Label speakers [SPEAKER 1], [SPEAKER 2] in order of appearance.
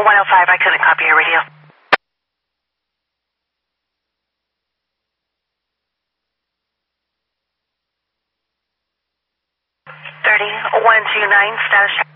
[SPEAKER 1] 105, I couldn't copy your radio. 30, 129, status check.